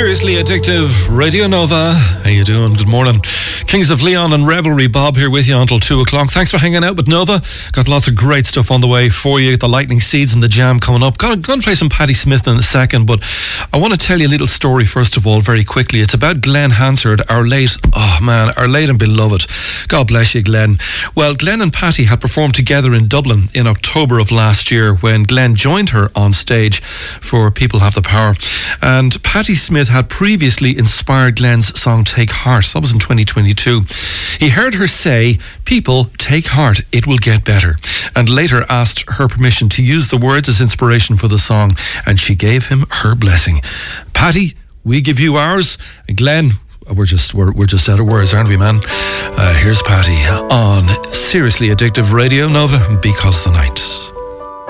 Seriously Addictive Radio Nova. How you doing? Good morning. Kings of Leon and Revelry, Bob here with you until 2 o'clock. Thanks for hanging out with Nova. Got lots of great stuff on the way for you. The Lightning Seeds and the Jam coming up. Going to play some Patti Smith in a second, but I want to tell you a little story first of all, very quickly. It's about Glenn Hansard, our late and beloved. God bless you, Glenn. Well, Glenn and Patti had performed together in Dublin in October of last year when Glenn joined her on stage for People Have the Power. And Patti Smith had previously inspired Glenn's song Take Heart. That was in 2022. He heard her say, "People, take heart, it will get better," and later asked her permission to use the words as inspiration for the song, and she gave him her blessing. Patti, we give you ours. And Glenn, we're just out of words, aren't we, man? Here's Patti on Seriously Addictive Radio Nova, Because the Night.